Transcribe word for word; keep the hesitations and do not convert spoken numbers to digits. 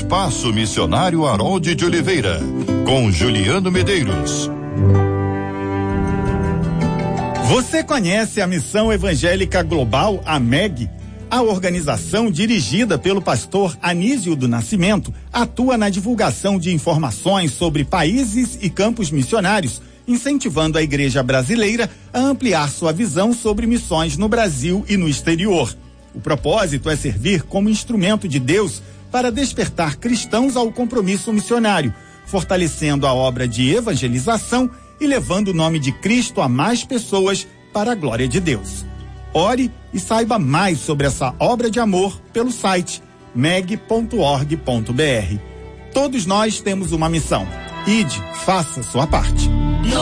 Espaço Missionário Harold de Oliveira, com Juliano Medeiros. Você conhece a Missão Evangélica Global, a M E G? A organização, dirigida pelo pastor Anísio do Nascimento, atua na divulgação de informações sobre países e campos missionários, incentivando a igreja brasileira a ampliar sua visão sobre missões no Brasil e no exterior. O propósito é servir como instrumento de Deus para despertar cristãos ao compromisso missionário, fortalecendo a obra de evangelização e levando o nome de Cristo a mais pessoas para a glória de Deus. Ore e saiba mais sobre essa obra de amor pelo site meg ponto org ponto br. Todos nós temos uma missão. Ide, faça sua parte.